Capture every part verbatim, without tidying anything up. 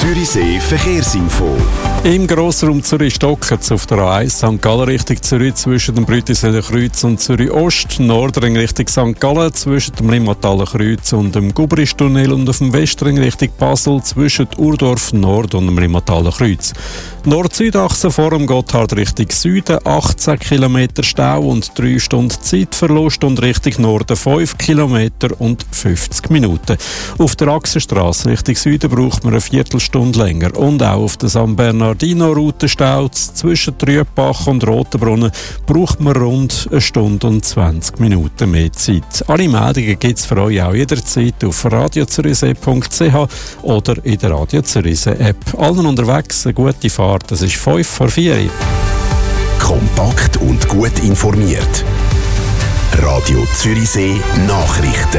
Zürichsee Verkehrsinfo. Im Grossraum Zürich stocken es auf der A eins Sankt Gallen Richtung Zürich zwischen dem Brütiseler Kreuz und Zürich Ost, Nordring Richtung Sankt Gallen zwischen dem Limmataler Kreuz und dem Gubristunnel und auf dem Westring Richtung Basel zwischen Urdorf Nord und dem Limmataler Kreuz. Nord-Süd-Achse vor dem Gotthard Richtung Süden achtzehn Kilometer Stau und drei Stunden Zeitverlust und Richtung Norden fünf Kilometer und fünfzig Minuten. Auf der Achsenstrasse Richtung Süden braucht man eine Viertelstunde länger und auch auf der San Bernardino-Route Stau zwischen Trübach und Rotenbrunnen braucht man rund eine Stunde und zwanzig Minuten mehr Zeit. Alle Meldungen gibt es für euch auch jederzeit auf radio zürichsee punkt c h oder in der Radio Zürichsee App. Allen unterwegs eine gute Fahrt. Das ist fünf vor vier. Kompakt und gut informiert. Radio Zürichsee Nachrichten.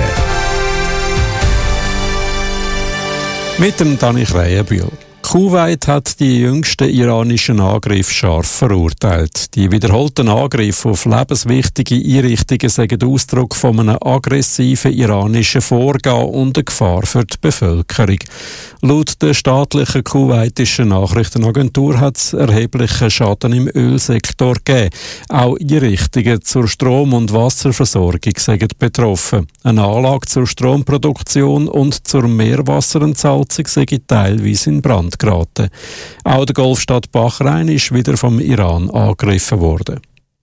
Mit dem Dani Krähenbühl. Kuwait hat die jüngsten iranischen Angriffe scharf verurteilt. Die wiederholten Angriffe auf lebenswichtige Einrichtungen sind Ausdruck von einem aggressiven iranischen Vorgehen und eine Gefahr für die Bevölkerung. Laut der staatlichen kuwaitischen Nachrichtenagentur hat es erheblichen Schaden im Ölsektor gegeben. Auch Einrichtungen zur Strom- und Wasserversorgung sind betroffen. Eine Anlage zur Stromproduktion und zur Meerwasserentsalzung sind teilweise in Brand geraten. Auch der Golfstadt Bahrain ist wieder vom Iran angegriffen worden.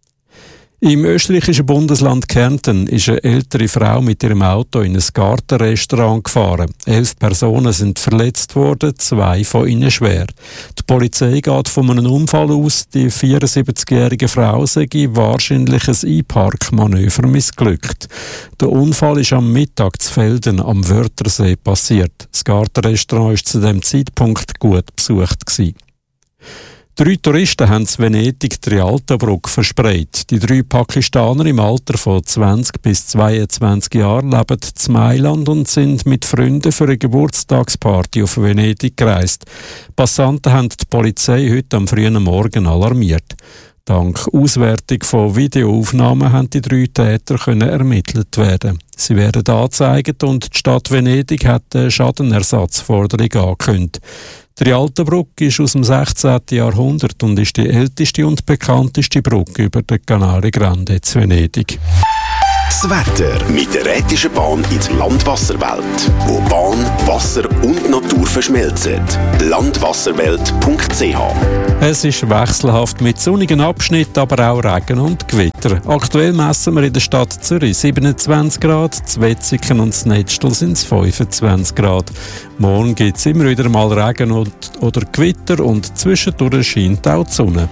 Im österreichischen Bundesland Kärnten ist eine ältere Frau mit ihrem Auto in ein Gartenrestaurant gefahren. Elf Personen sind verletzt worden, zwei von ihnen schwer. Die Polizei geht von einem Unfall aus. Die vierundsiebzigjährige Frau sei wahrscheinlich ein Einparkmanöver missglückt. Der Unfall ist am Mittag zu Velden am Wörthersee passiert. Das Gartenrestaurant war zu dem Zeitpunkt gut besucht gewesen. Drei Touristen haben in Venedig die Rialtobrücke verspreit. Die drei Pakistaner im Alter von zwanzig bis zweiundzwanzig Jahren leben in Mailand und sind mit Freunden für eine Geburtstagsparty auf Venedig gereist. Passanten haben die Polizei heute am frühen Morgen alarmiert. Dank Auswertung von Videoaufnahmen haben die drei Täter können ermittelt werden. Sie werden angezeigt und die Stadt Venedig hat eine Schadenersatzforderung angekündigt. Die Rialtobrücke ist aus dem sechzehnten Jahrhundert und ist die älteste und bekannteste Brücke über den Canale Grande zu Venedig. Das Wetter mit der Rätischen Bahn in die Landwasserwelt, wo Bahn, Wasser und Natur verschmelzen. landwasserwelt punkt c h. Es ist wechselhaft mit sonnigen Abschnitten, aber auch Regen und Gewitter. Aktuell messen wir in der Stadt Zürich siebenundzwanzig Grad, in Wetzikon und in Netzstel sind es fünfundzwanzig Grad. Morgen gibt es immer wieder mal Regen und, oder Gewitter und zwischendurch scheint auch die Sonne.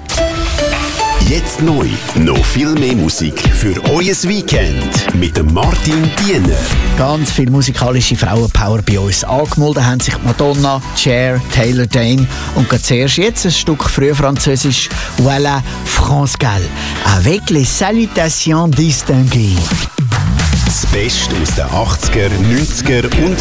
Jetzt neu, noch viel mehr Musik für euer Weekend mit dem Martin Diener. Ganz viel musikalische Frauenpower bei uns. Angemeldet haben sich Madonna, Cher, Taylor Dayne und gerade zuerst jetzt ein Stück früh französisch Voilà France Gall avec les salutations distinguées. Das Beste aus den achtziger, neunziger und